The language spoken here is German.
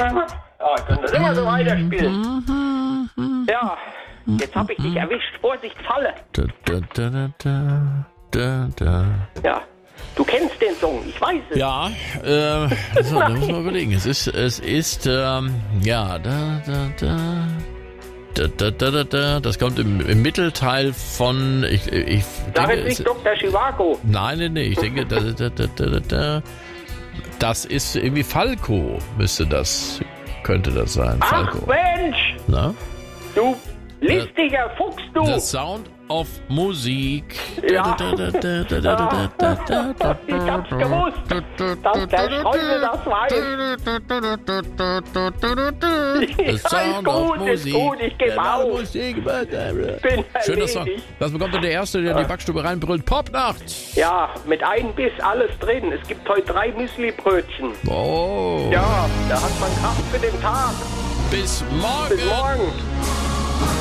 Ja, ich kann das immer so weiterspielen. Ja, jetzt habe ich dich erwischt. Vorsicht, Falle. Ja, du kennst den Song, ich weiß es. Ja, so, da muss man überlegen. Es ist, ja, das kommt im Mittelteil von, ich Sag denke, jetzt nicht Dr. Chivago. Nein, ich denke, das ist irgendwie Falco, könnte das sein. Ach Falco. Mensch, Na? du listiger Fuchs, du. The Sound of Musik. Ja. Ich hab's gewusst, dass der Schäuble das weiß. Ist gut, ich gebe auf. Schöner Song. Das bekommt dann der Erste, der in die Backstube reinbrüllt. Popnacht! Ja, mit einem Biss alles drin. Es gibt heute 3 Müsli-Brötchen. Oh. Ja, da hat man Kraft für den Tag. Bis morgen. Bis morgen.